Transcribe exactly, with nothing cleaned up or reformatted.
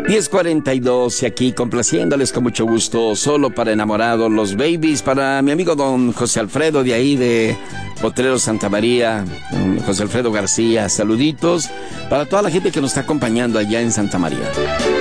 diez cuarenta y dos y aquí complaciéndoles con mucho gusto, solo para enamorados, los babies, para mi amigo don José Alfredo de ahí de Potrero Santa María, don José Alfredo García, saluditos para toda la gente que nos está acompañando allá en Santa María.